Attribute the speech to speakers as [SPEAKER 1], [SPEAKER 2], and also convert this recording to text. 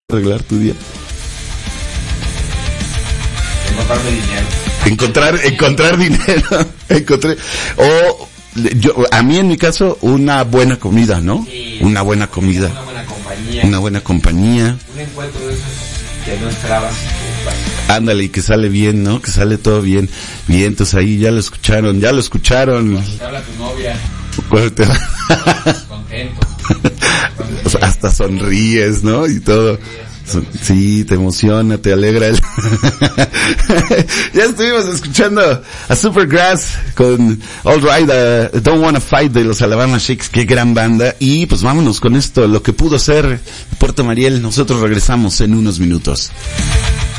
[SPEAKER 1] arreglar tu día? Encontrar dinero. A mí en mi caso, una buena comida, ¿no?
[SPEAKER 2] Sí,
[SPEAKER 1] una buena comida. Una buena compañía.
[SPEAKER 2] Un encuentro de esos que no esperabas.
[SPEAKER 1] Ándale, y que sale bien, ¿no? Que sale todo bien. Bien, entonces ahí ya lo escucharon.
[SPEAKER 2] Te habla tu novia. Contento.
[SPEAKER 1] Hasta sonríes, ¿no? Y todo. Sí, te emociona, te alegra. Ya estuvimos escuchando a Supergrass con All Right, Don't Wanna Fight de los Alabama Shakes. Qué gran banda. Y pues vámonos con esto, lo que pudo ser Puerto Mariel. Nosotros regresamos en unos minutos.